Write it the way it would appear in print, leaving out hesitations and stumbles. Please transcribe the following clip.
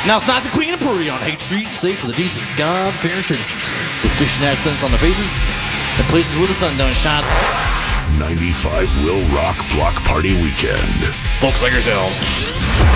Now it's nice and clean and pretty on Haight Street, safe for the decent, God-fearing citizens. With fishing accents on their faces and places where the sun don't shine. 95 will rock Block Party Weekend. Folks like yourselves.